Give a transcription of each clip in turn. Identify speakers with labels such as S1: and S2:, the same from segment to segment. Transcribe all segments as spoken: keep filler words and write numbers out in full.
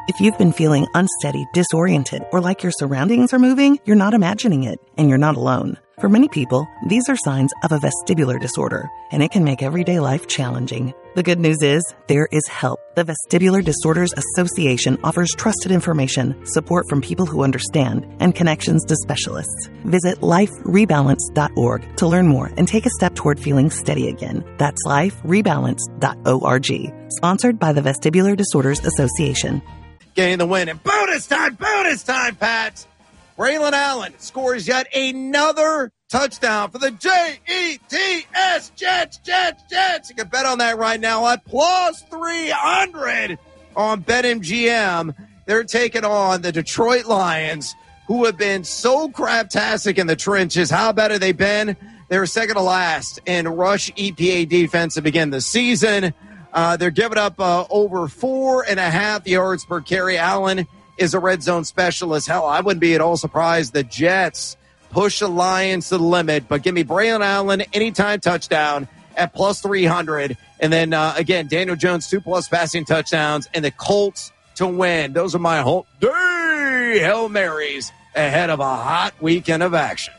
S1: If you've been feeling unsteady, disoriented, or like your surroundings are moving, you're not imagining it, and you're not alone. For many people, these are signs of a vestibular disorder, and it can make everyday life challenging. The good news is, there is help. The Vestibular Disorders Association offers trusted information, support from people who understand, and connections to specialists. Visit life rebalance dot org to learn more and take a step toward feeling steady again. That's life rebalance dot org. Sponsored by the Vestibular Disorders Association.
S2: Getting the win. And bonus time, bonus time, Pat. Braylon Allen scores yet another touchdown for the J E T S, Jets, Jets, Jets. You can bet on that right now at plus three hundred on BetMGM. They're taking on the Detroit Lions, who have been so craptastic in the trenches. How bad have they been? They were second to last in rush E P A defense to begin the season. Uh, they're giving up uh, over four and a half yards per carry. Allen is a red zone specialist. Hell, I wouldn't be at all surprised the Jets push the Lions to the limit. But give me Braylon Allen anytime touchdown at plus three hundred. And then, uh, again, Daniel Jones, two-plus passing touchdowns, and the Colts to win. Those are my whole day Hail Marys ahead of a hot weekend of action.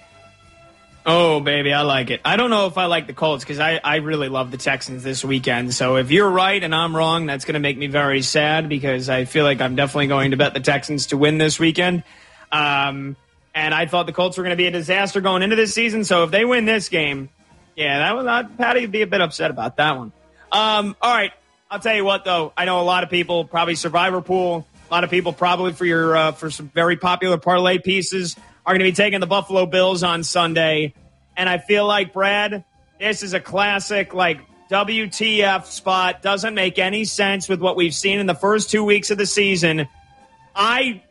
S3: Oh, baby, I like it. I don't know if I like the Colts because I, I really love the Texans this weekend. So if you're right and I'm wrong, that's going to make me very sad because I feel like I'm definitely going to bet the Texans to win this weekend. Um, and I thought the Colts were going to be a disaster going into this season. So if they win this game, yeah, that was not, Patty would be a bit upset about that one. Um, all right, I'll tell you what, though. I know a lot of people, probably Survivor Pool, a lot of people probably for your uh, for some very popular parlay pieces are going to be taking the Buffalo Bills on Sunday. And I feel like, Brad, this is a classic, like, W T F spot. Doesn't make any sense with what we've seen in the first two weeks of the season. I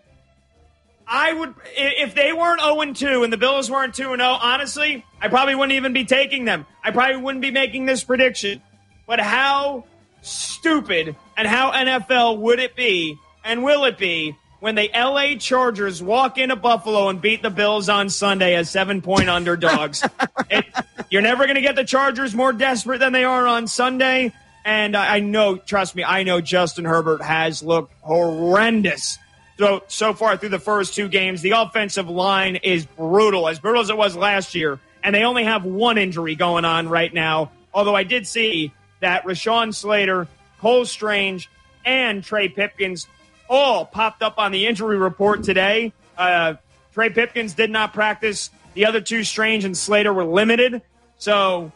S3: I would, if they weren't oh and two and the Bills weren't two and oh, honestly, I probably wouldn't even be taking them. I probably wouldn't be making this prediction. But how stupid and how N F L would it be, and will it be, when the L A Chargers walk into Buffalo and beat the Bills on Sunday as seven-point underdogs? it, you're never going to get the Chargers more desperate than they are on Sunday. And I, I know, trust me, I know Justin Herbert has looked horrendous so, so far through the first two games. The offensive line is brutal, as brutal as it was last year. And they only have one injury going on right now. Although I did see that Rashawn Slater, Cole Strange, and Trey Pipkins all popped up on the injury report today. Uh, Trey Pipkins did not practice. The other two, Strange and Slater, were limited. So,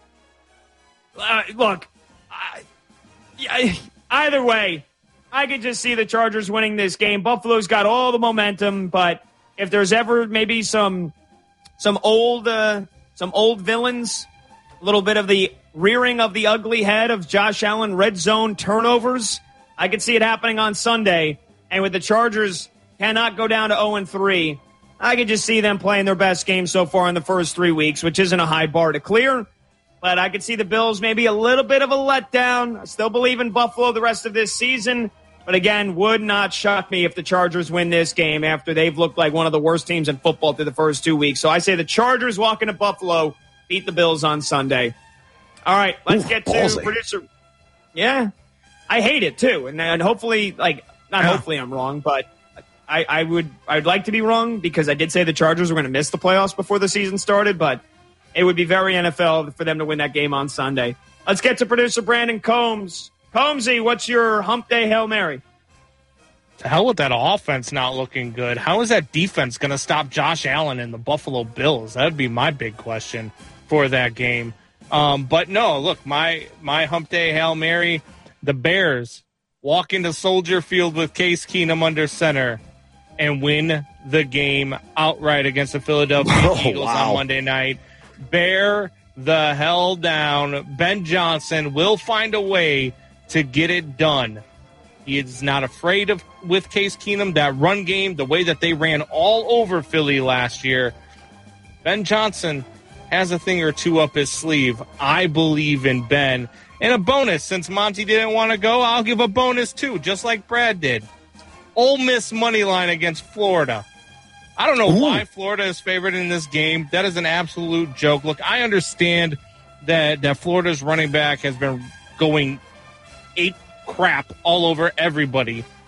S3: uh, look, I, I, either way, I could just see the Chargers winning this game. Buffalo's got all the momentum, but if there's ever maybe some some old uh, some old villains, a little bit of the rearing of the ugly head of Josh Allen red zone turnovers, I could see it happening on Sunday. And with the Chargers cannot go down to oh and three, I could just see them playing their best game so far in the first three weeks, which isn't a high bar to clear. But I could see the Bills maybe a little bit of a letdown. I still believe in Buffalo the rest of this season. But again, would not shock me if the Chargers win this game after they've looked like one of the worst teams in football through the first two weeks. So I say the Chargers walk into Buffalo, beat the Bills on Sunday. All right, let's Ooh, get to ballsy. Producer. Yeah, I hate it too. And, and hopefully, like, Not yeah. hopefully I'm wrong, but I, I would I would like to be wrong because I did say the Chargers were going to miss the playoffs before the season started, but it would be very N F L for them to win that game on Sunday. Let's get to producer Brandon Combs. Combsy, what's your hump day Hail Mary?
S4: To hell with that offense not looking good. How is that defense going to stop Josh Allen and the Buffalo Bills? That would be my big question for that game. Um, but no, look, my, my hump day Hail Mary, the Bears walk into Soldier Field with Case Keenum under center and win the game outright against the Philadelphia oh, Eagles wow. on Monday night. Bear the hell down. Ben Johnson will find a way to get it done. He is not afraid of with Case Keenum, that run game, the way that they ran all over Philly last year. Ben Johnson has a thing or two up his sleeve. I believe in Ben. And a bonus, since Monty didn't want to go, I'll give a bonus too, just like Brad did. Ole Miss money line against Florida. I don't know Ooh. why Florida is favored in this game. That is an absolute joke. Look, I understand that, that Florida's running back has been going ape crap all over everybody